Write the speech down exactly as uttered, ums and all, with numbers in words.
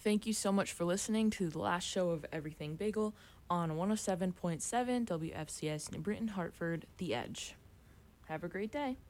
Thank you so much for listening to the last show of Everything Bagel on one oh seven point seven W F C S New Britain, Hartford, The Edge. Have a great day.